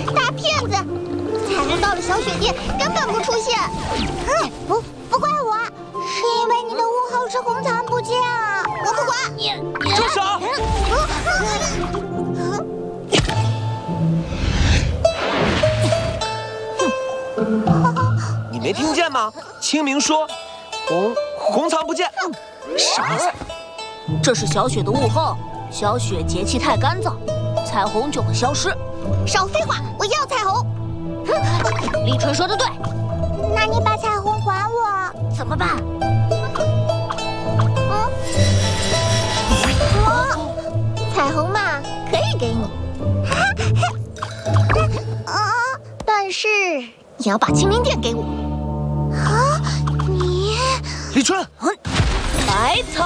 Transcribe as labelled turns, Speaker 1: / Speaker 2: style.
Speaker 1: 大骗子！彩虹到了小雪店根本不出现。不怪我，是因为你的物后是红藏不见啊！我不管。
Speaker 2: 住手！你没听见吗？清明说红藏不见。
Speaker 3: 傻子！这是小雪的物候，小雪节气太干燥，彩虹就会消失。
Speaker 1: 少废话，我要彩虹。
Speaker 3: 立春说的对，
Speaker 1: 那你把彩虹还我
Speaker 3: 怎么办？
Speaker 1: 彩虹嘛，可以给你。但是你要把清明殿给我。你，
Speaker 2: 立春，
Speaker 3: 百草。